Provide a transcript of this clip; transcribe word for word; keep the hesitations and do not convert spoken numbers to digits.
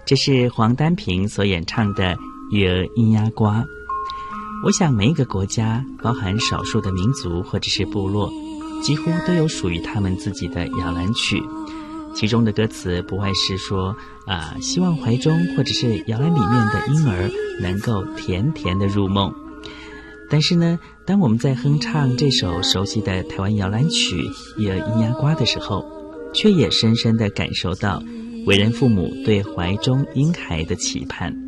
这是黄丹平所演唱的《月儿咿呀呱》。我想每一个国家，包含少数的民族或者是部落，几乎都有属于他们自己的摇篮曲，其中的歌词不外是说啊、呃，希望怀中或者是摇篮里面的婴儿能够甜甜的入梦。但是呢，当我们在哼唱这首熟悉的台湾摇篮曲《月儿咿呀呱》的时候，却也深深地感受到为人父母对怀中婴孩的期盼。